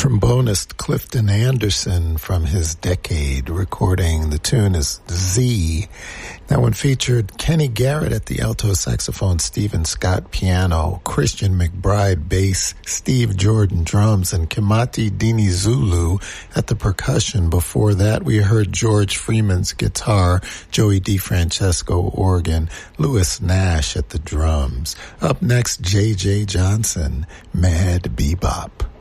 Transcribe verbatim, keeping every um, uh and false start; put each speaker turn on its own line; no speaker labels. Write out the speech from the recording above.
trombonist Clifton Anderson from his Decade recording. The tune is Z. That one featured Kenny Garrett at the alto saxophone, Stephen Scott piano, Christian McBride bass, Steve Jordan drums, and Kimati Dini Zulu at the percussion. Before that, we heard George Freeman's guitar, Joey DeFrancesco organ, Louis Nash at the drums. Up next, J J Johnson, Mad Bebop.